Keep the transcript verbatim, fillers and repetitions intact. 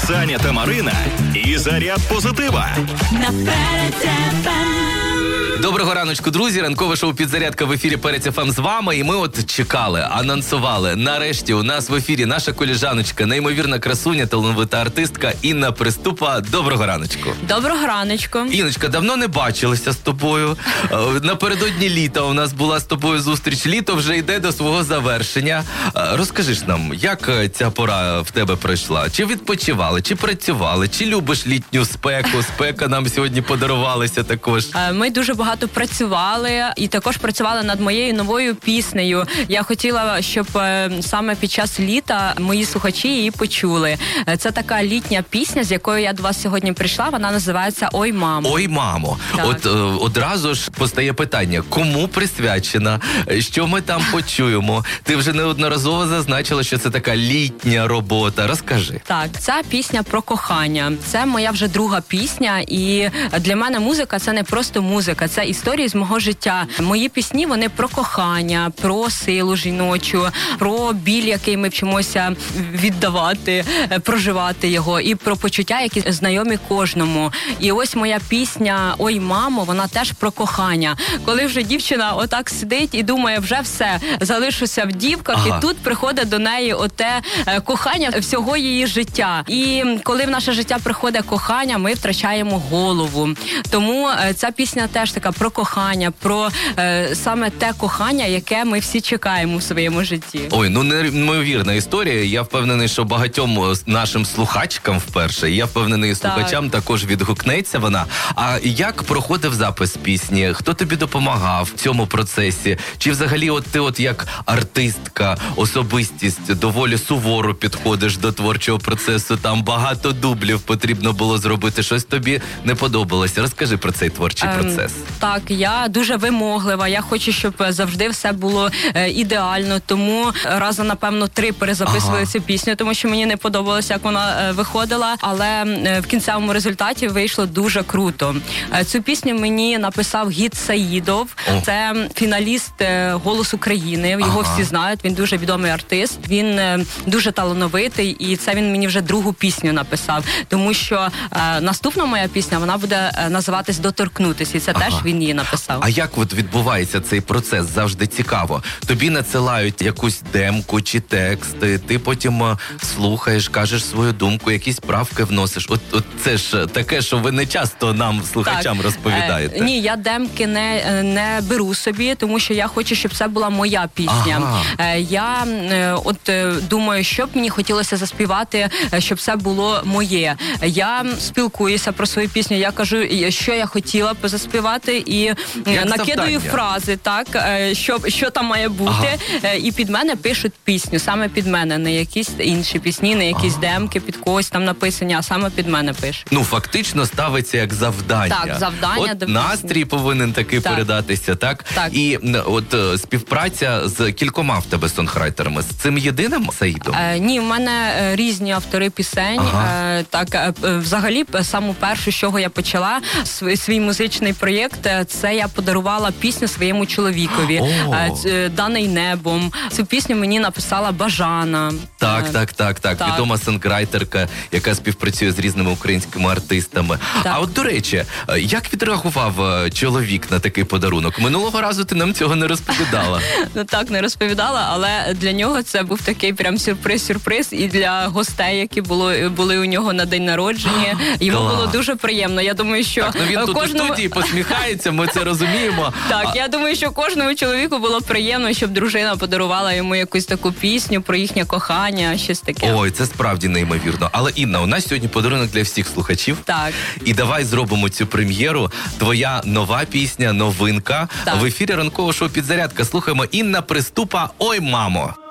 Саня та Марина і заряд позитива. Доброго раночку, друзі. Ранкове шоу «Підзарядка» в ефірі Перець еф ем з вами. І ми от чекали, анонсували. Нарешті у нас в ефірі наша коліжаночка, неймовірна красуня, талановита артистка Інна Приступа. Доброго раночку. Доброго раночку. Інночка, давно не бачилися з тобою. Напередодні літа у нас була з тобою зустріч. Літо вже йде до свого завершення. Розкажи ж нам, як ця пора в тебе пройшла? Чи відпочивали, чи працювали, чи любиш літню спеку? Спека нам сьогодні подарувалася також. Ми дуже багато працювали і також працювали над моєю новою піснею. Я хотіла, щоб саме під час літа мої слухачі її почули. Це така літня пісня, з якою я до вас сьогодні прийшла. Вона називається «Ой, мамо». «Ой, мамо». Так. От одразу ж постає питання, кому присвячена, що ми там почуємо? Ти вже неодноразово зазначила, що це така літня робота. Розкажи. Так, ця пісня про кохання. Це моя вже друга пісня, і для мене музика – це не просто музика, це історії з мого життя. Мої пісні, вони про кохання, про силу жіночу, про біль, який ми вчимося віддавати, проживати його, і про почуття, які знайомі кожному. І ось моя пісня «Ой, мамо», вона теж про кохання. Коли вже дівчина отак сидить і думає, вже все, залишуся в дівках, ага. І тут приходить до неї оте кохання всього її життя. І коли в наше життя приходить кохання, ми втрачаємо голову. Тому ця пісня теж така про кохання, про е, саме те кохання, яке ми всі чекаємо в своєму житті. Ой, ну неймовірна історія. Я впевнений, що багатьом нашим слухачкам вперше, я впевнений, слухачам так. також відгукнеться вона. А як проходив запис пісні? Хто тобі допомагав в цьому процесі? Чи взагалі от ти от як артистка, особистість доволі суворо підходиш до творчого процесу? Там багато дублів потрібно було зробити. Щось тобі не подобалося? Розкажи про цей творчий ем, процес. Так, я дуже вимоглива. Я хочу, щоб завжди все було е, ідеально. Тому раза, напевно, три перезаписували ага. цю пісню, тому що мені не подобалося, як вона е, виходила. Але е, в кінцевому результаті вийшло дуже круто. Е, цю пісню мені написав Гід Саїдов. О. Це фіналіст е, «Голос України». Його ага. всі знають. Він дуже відомий артист. Він е, дуже талановитий. І це він мені вже другу пісню написав. Тому що е, наступна моя пісня, вона буде е, називатись «Доторкнутися». І це ага. теж він її написав. А як от відбувається цей процес? Завжди цікаво. Тобі надсилають якусь демку чи текст, ти потім слухаєш, кажеш свою думку, якісь правки вносиш. От, от це ж таке, що ви не часто нам, слухачам, так. розповідаєте. Е, ні, я демки не, не беру собі, тому що я хочу, щоб це була моя пісня. Ага. Е, я е, от е, думаю, що б мені хотілося заспівати, щоб це було моє. Я спілкуюся про свою пісню, я кажу, що я хотіла б заспівати, і як накидаю завдання. Фрази, так, що, що там має бути, ага. і під мене пишуть пісню, саме під мене, не якісь інші пісні, не якісь ага. демки під когось там написані, а саме під мене пишуть. Ну, фактично ставиться як завдання. Так, завдання. От настрій повинен таки так. передатися, так? Так. І от співпраця з кількома в тебе сонграйтерами, з цим єдиним Саїдом? Е, ні, в мене різні автори пісень. Ага. Е, так, е, взагалі, саму першу, з чого я почала, свій, свій музичний проєкт, це я подарувала пісню своєму чоловікові. Oh. «Даний небом». Цю пісню мені написала Бажана. Так, так, так, так. так. Відома сонграйтерка, яка співпрацює з різними українськими артистами. Так. А от, до речі, як відреагував чоловік на такий подарунок? Минулого разу ти нам цього не розповідала. Ну так, не розповідала, але для нього це був такий прям сюрприз-сюрприз. І для гостей, які були, були у нього на день народження, йому Клас. Було дуже приємно. Я думаю, що так, ну він тут кожному... у студії посміхається, ми це розуміємо. Так, а... я думаю, що кожному чоловіку було приємно, щоб дружина подарувала йому якусь таку пісню про їхнє кохання, щось таке. Ой, це справді неймовірно. Але, Інна, у нас сьогодні подарунок для всіх слухачів. Так. І давай зробимо цю прем'єру. Твоя нова пісня, новинка. Так. В ефірі ранкового шоу «Підзарядка». Слухаємо Інна Приступа «Ой, мамо».